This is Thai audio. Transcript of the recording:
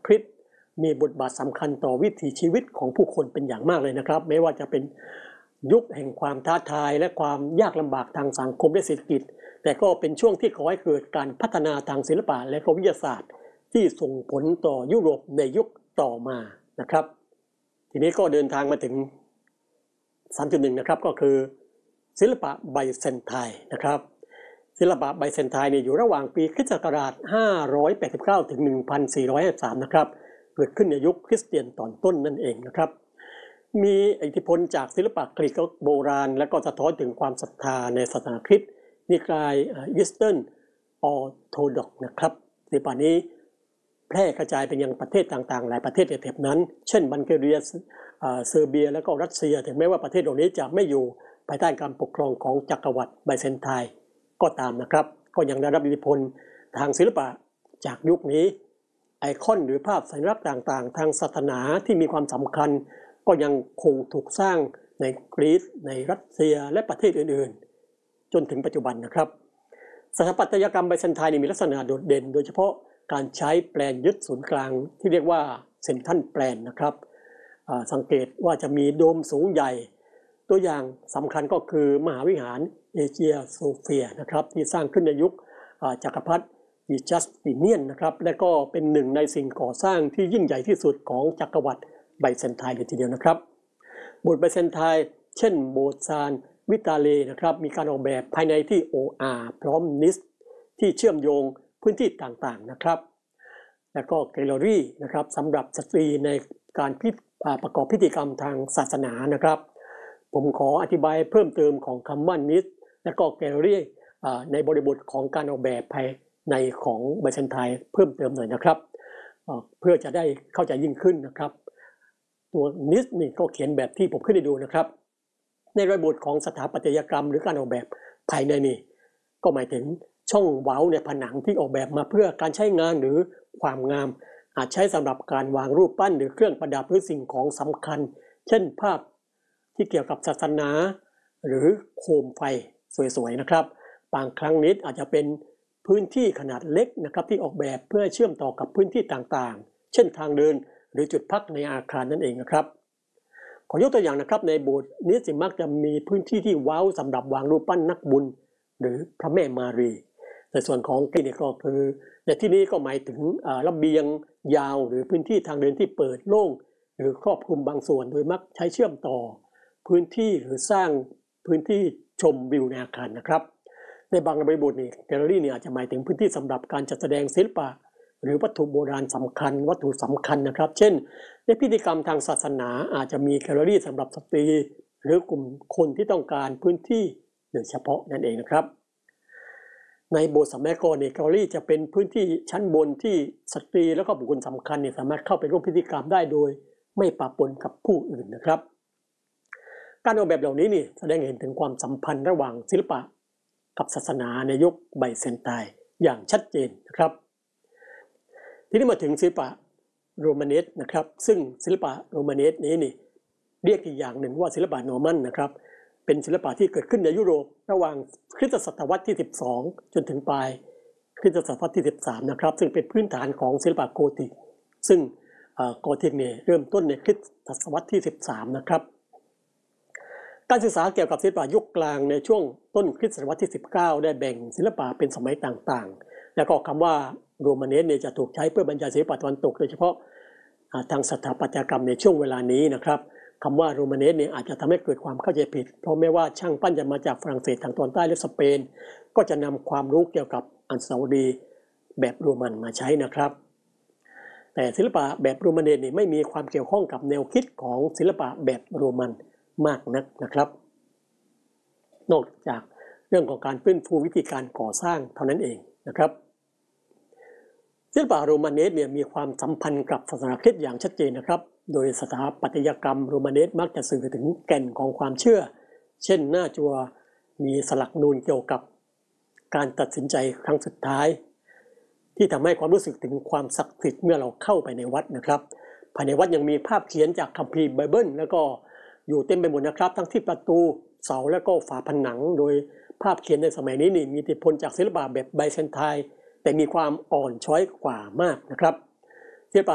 คริสต์มีบทบาทสำคัญต่อวิถีชีวิตของผู้คนเป็นอย่างมากเลยนะครับไม่ว่าจะเป็นยุคแห่งความท้าทายและความยากลำบากทางสังคมและเศรษฐกิจแต่ก็เป็นช่วงที่ก่อให้เกิดการพัฒนาทางศิลปะและวิทยาศาสตร์ที่ส่งผลต่อยุโรปในยุคต่อมานะครับทีนี้ก็เดินทางมาถึง 3.1 นะครับก็คือศิลปะไบแซนไทน์นะครับศิลปะไบแซนไทน์อยู่ระหว่างปีคริสต์ศักราช589ถึง1453นะครับเกิดขึ้นในยุคคริสเตียนตอนต้นนั่นเองนะครับมีอิทธิพลจากศิลปะกรีกโบราณและก็สะท้อนถึงความศรัทธาในศาสนาคริสต์นิกายอีสเทิร์นออร์โธดอกซ์นะครับศิลปะนี้แพร่กระจายไปยังประเทศต่างๆหลายประเทศในแถบนั้นเช่นบัลแกเรียเซอร์เบียและก็รัสเซียถึงแม้ว่าประเทศเหล่านี้จะไม่อยู่ภายใต้การปกครองของจักรวรรดิไบแซนไทน์ก็ตามนะครับก็ยังได้รับอิทธิพลทางศิลปะจากยุคนี้ไอคอนหรือภาพสัญลักษณ์ต่างๆทางศาสนาที่มีความสำคัญก็ยังคงถูกสร้างในกรีซในรัสเซียและประเทศอื่นๆจนถึงปัจจุบันนะครับสถาปัตยกรรมไบแซนไทน์มีลักษณะโดดเด่นโดยเฉพาะการใช้แปลนยึดศูนย์กลางที่เรียกว่าเซนทรัลแปลนนะครับสังเกตว่าจะมีโดมสูงใหญ่ตัวอย่างสำคัญก็คือมหาวิหารเอเชียโซเฟียนะครับที่สร้างขึ้นในยุคจักรพรรดิจัสติเนียนนะครับและก็เป็นหนึ่งในสิ่งก่อสร้างที่ยิ่งใหญ่ที่สุดของจักรวรรดิไบแซนไทน์เลยทีเดียวนะครับโบสถ์ไบแซนไทน์เช่นโบสถ์ซานวิตาเลนะครับมีการออกแบบภายในที่โออาพร้อมนิสที่เชื่อมโยงพื้นที่ต่างๆนะครับและก็แกลเลอรี่นะครับสำหรับสตรีในการประกอบพิธีกรรมทางศาสนานะครับผมขออธิบายเพิ่มเติมของคำว่านิสและก็แกลเลอรี่ในบริบทของการออกแบบภายในของไบแซนไทน์เพิ่มเติมหน่อยนะครับเพื่อจะได้เข้าใจยิ่งขึ้นนะครับตัวนิสนี่ก็เขียนแบบที่ผมขึ้นให้ดูนะครับในบริบทของสถาปัตยกรรมหรือการออกแบบภายในนี่ก็หมายถึงช่องเว้าในผนังที่ออกแบบมาเพื่อการใช้งานหรือความงามอาจใช้สำหรับการวางรูปปั้นหรือเครื่องประดับหรือสิ่งของสำคัญเช่นภาพที่เกี่ยวกับศาสนาหรือโคมไฟสวยๆนะครับบางครั้งนิดอาจจะเป็นพื้นที่ขนาดเล็กนะครับที่ออกแบบเพื่อเชื่อมต่อกับพื้นที่ต่างๆเช่นทางเดินหรือจุดพักในอาคารนั่นเองนะครับขอยกตัวอย่างนะครับในโบสถ์นี้สิมักจะมีพื้นที่ที่ว้าวสำหรับวางรูปปั้นนักบุญหรือพระแม่มารีในส่วนของที่นี่ก็คือในที่นี้ก็หมายถึงระเบียงยาวหรือพื้นที่ทางเดินที่เปิดโล่งหรือครอบคลุมบางส่วนโดยมักใช้เชื่อมต่อพื้นที่หรือสร้างพื้นที่ชมวิวในอาคารนะครับในบางบริบทนี่แกลเลอรี่เนี่ยอาจจะหมายถึงพื้นที่สำหรับการจัดแสดงศิลปะหรือวัตถุโบราณสำคัญวัตถุสำคัญนะครับเช่นในพิธีกรรมทางศาสนาอาจจะมีแกลเลอรี่สำหรับสตรีหรือกลุ่มคนที่ต้องการพื้นที่โดยเฉพาะนั่นเองนะครับในโบสถ์สมัยก่อนเนี่ยแกลเลอรี่จะเป็นพื้นที่ชั้นบนที่สตรีแล้วก็บุคคลสำคัญเนี่ยสามารถเข้าไปร่วมพิธีกรรมได้โดยไม่ปะปนกับผู้อื่นนะครับการออกแบบเหล่านี้นี่แสดงเห็นถึงความสัมพันธ์ระหว่างศิลปะกับศาสนาในยุคไบแซนไทน์อย่างชัดเจนนะครับทีนี้มาถึงศิลปะโรมาเนสนะครับซึ่งศิลปะโรมาเนสนี้นี่เรียกอีกอย่างหนึ่งว่าศิลปะนอร์มันนะครับเป็นศิลปะที่เกิดขึ้นในยุโรประหว่างคริสตศตวรรษที่12จนถึงปลายคริสตศตวรรษที่13นะครับซึ่งเป็นพื้นฐานของศิลปะโกธิกซึ่งโกธิกเนี่ยเริ่มต้นในคริสตศตวรรษที่13นะครับการศึกษาเกี่ยวกับศิลปะยุคกลางในช่วงต้นคริสตศตวรรษที่19ได้แบ่งศิลปะเป็นสมัยต่างๆแล้วก็คำว่าโรมาเนสเนี่ยจะถูกใช้เพื่อบรรยายศิลปะตะวันตกโดยเฉพาะทางสถาปัตยกรรมในช่วงเวลานี้นะครับคำว่าโรมาเนสเนี่ยอาจจะทำให้เกิดความเข้าใจผิดเพราะแม้ว่าช่างปั้นจะมาจากฝรั่งเศสทางตอนใต้และสเปนก็จะนำความรู้เกี่ยวกับอนุสาวรีย์แบบโรมันมาใช้นะครับแต่ศิลปะแบบโรมาเนสนี่ไม่มีความเกี่ยวข้องกับแนวคิดของศิลปะแบบโรมันมากนักนะครับนอกจากเรื่องของการฟื้นฟูวิธีการก่อสร้างเท่านั้นเองนะครับศิลปะโรมาเนสเนี่ยมีความสัมพันธ์กับศาสนาคริสต์อย่างชัดเจนนะครับโดยสถาปัตยกรรมโรมาเนสมักจะสื่อถึงแก่นของความเชื่อเช่นหน้าจั่วมีสลักนูนเกี่ยวกับการตัดสินใจครั้งสุดท้ายที่ทำให้ความรู้สึกถึงความศักดิ์สิทธิ์เมื่อเราเข้าไปในวัดนะครับภายในวัดยังมีภาพเขียนจากคัมภีร์ไบเบิลแล้วก็อยู่เต็มไปหมดนะครับทั้งที่ประตูเสาและก็ฝาผนังโดยภาพเขียนในสมัยนี้นี่มีอิทธิพลจากศิลปะแบบไบแซนไทน์แต่มีความอ่อนช้อยกว่ามากนะครับ